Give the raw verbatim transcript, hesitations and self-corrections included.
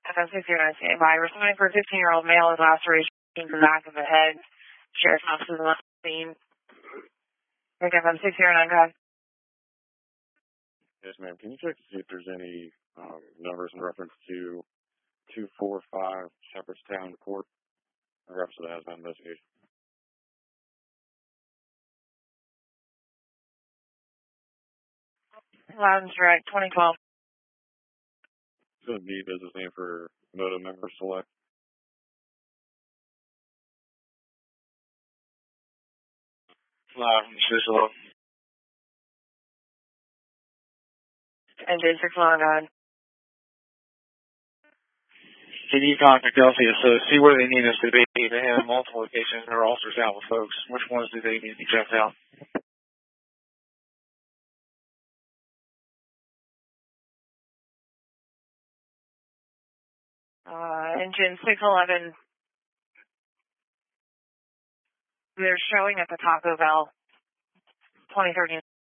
F M six zero nine standing by. Responding for a fifteen-year-old male with laceration in the back of the head. Sheriff's office is on the scene. F M six zero nine, go ahead. Yes, ma'am. Can you check to see if there's any um, numbers in reference to two four five Shepherdstown Court in reference to the hazmat investigation? Loud and direct, twenty twelve. It's going to be business name for Moto member select. Loud and visual. Engine six one, go ahead. Can you contact L C S O, see where they need us to be? They have multiple locations. They're ulcers out with folks. Which ones do they need to be checked out? Uh, engine six eleven. They're showing at the Taco Bell twenty thirteen.